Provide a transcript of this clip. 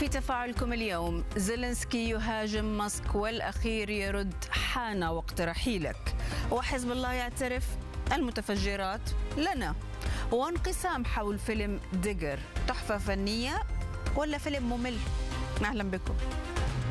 في تفاعلكم اليوم: زيلينسكي يهاجم ماسك والأخير يرد حان وقت رحيلك، وحزب الله يعترف المتفجرات لنا، وانقسام حول فيلم ديجر، تحفة فنية ولا فيلم ممل؟ أهلا بكم.